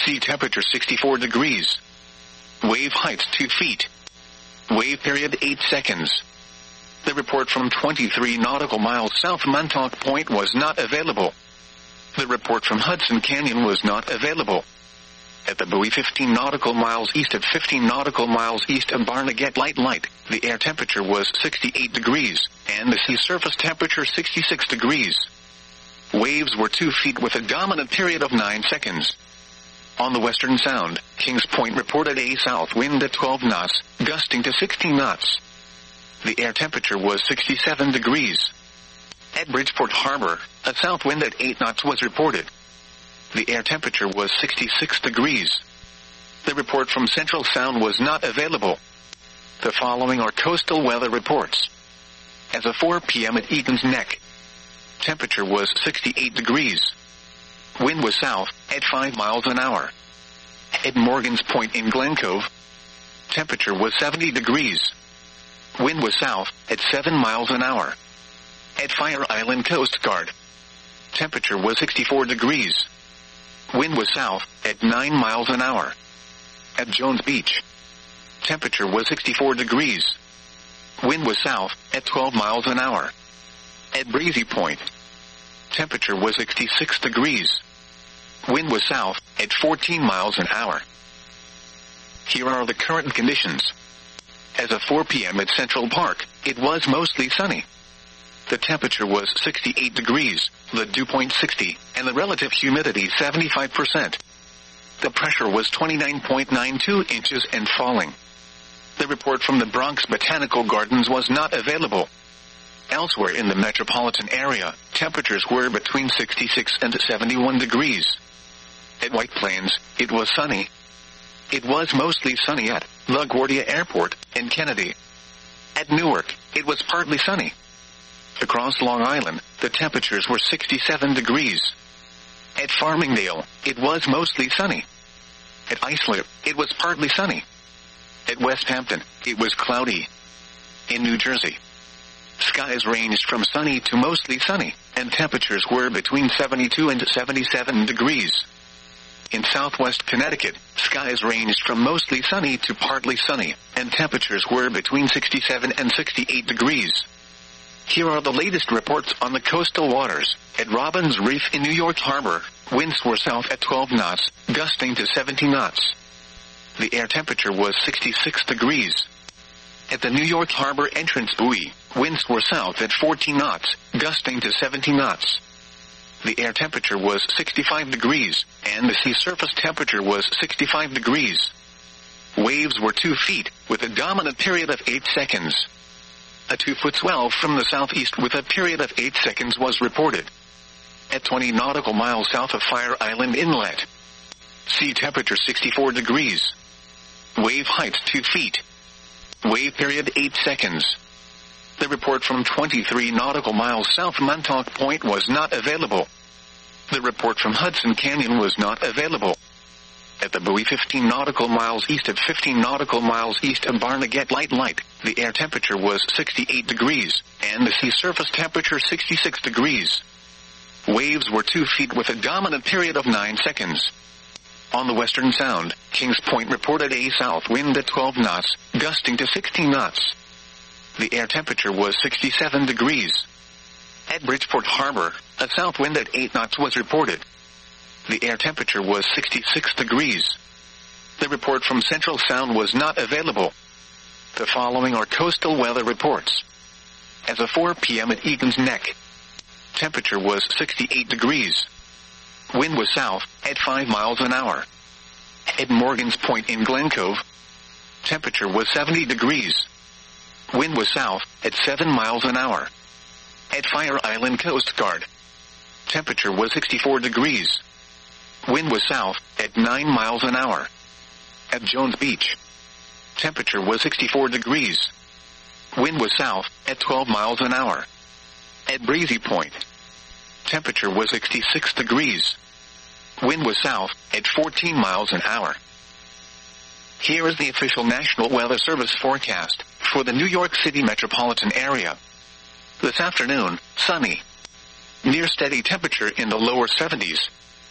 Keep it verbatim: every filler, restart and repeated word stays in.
Sea temperature sixty-four degrees. Wave height two feet. Wave period eight seconds. The report from twenty-three nautical miles south Montauk Point was not available. The report from Hudson Canyon was not available. At the buoy fifteen nautical miles east of fifteen nautical miles east of Barnegat Light Light, the air temperature was sixty-eight degrees, and the sea surface temperature sixty-six degrees. Waves were two feet with a dominant period of nine seconds. On the Western Sound, Kings Point reported a south wind at twelve knots, gusting to sixteen knots. The air temperature was sixty-seven degrees. At Bridgeport Harbor, a south wind at eight knots was reported. The air temperature was sixty-six degrees. The report from Central Sound was not available. The following are coastal weather reports. As of four p.m. at Egan's Neck, temperature was sixty-eight degrees. Wind was south, at five miles an hour. At Morgan's Point in Glen Cove, temperature was seventy degrees. Wind was south, at seven miles an hour. At Fire Island Coast Guard, temperature was sixty-four degrees. Wind was south, at nine miles an hour. At Jones Beach, temperature was sixty-four degrees. Wind was south, at twelve miles an hour. At Breezy Point, temperature was sixty-six degrees. Wind was south, at fourteen miles an hour. Here are the current conditions. As of four p.m. at Central Park, it was mostly sunny. The temperature was sixty-eight degrees, the dew point sixty, and the relative humidity seventy-five percent. The pressure was twenty-nine point nine two inches and falling. The report from the Bronx Botanical Gardens was not available. Elsewhere in the metropolitan area, temperatures were between sixty-six and seventy-one degrees. At White Plains, it was sunny. It was mostly sunny at LaGuardia Airport and Kennedy. At Newark, it was partly sunny. Across Long Island, the temperatures were sixty-seven degrees. At Farmingdale, it was mostly sunny. At Islip, it was partly sunny. At West Hampton, it was cloudy. In New Jersey, skies ranged from sunny to mostly sunny, and temperatures were between seventy-two and seventy-seven degrees. In southwest Connecticut, skies ranged from mostly sunny to partly sunny, and temperatures were between sixty-seven and sixty-eight degrees. Here are the latest reports on the coastal waters. At Robbins Reef in New York Harbor, winds were south at twelve knots, gusting to seventy knots. The air temperature was sixty-six degrees. At the New York Harbor entrance buoy, winds were south at fourteen knots, gusting to seventy knots. The air temperature was sixty-five degrees, and the sea surface temperature was sixty-five degrees. Waves were two feet, with a dominant period of eight seconds. A two-foot swell from the southeast with a period of eight seconds was reported. At twenty nautical miles south of Fire Island Inlet, sea temperature sixty-four degrees. Wave height two feet. Wave period eight seconds. The report from twenty-three nautical miles south Montauk Point was not available. The report from Hudson Canyon was not available. At the buoy fifteen nautical miles east of fifteen nautical miles east of Barnegat Light Light, the air temperature was sixty-eight degrees, and the sea surface temperature sixty-six degrees. Waves were two feet with a dominant period of nine seconds. On the Western Sound, Kings Point reported a south wind at twelve knots, gusting to sixteen knots. The air temperature was sixty-seven degrees. At Bridgeport Harbor, a south wind at eight knots was reported. The air temperature was sixty-six degrees. The report from Central Sound was not available. The following are coastal weather reports. As of four p.m. at Egan's Neck, temperature was sixty-eight degrees. Wind was south, at five miles an hour. At Morgan's Point in Glen Cove, temperature was seventy degrees. Wind was south, at seven miles an hour. At Fire Island Coast Guard, temperature was sixty-four degrees. Wind was south, at nine miles an hour. At Jones Beach, temperature was sixty-four degrees. Wind was south, at twelve miles an hour. At Breezy Point, temperature was sixty-six degrees. Wind was south, at fourteen miles an hour. Here is the official National Weather Service forecast for the New York City metropolitan area. This afternoon, sunny. Near steady temperature in the lower seventies.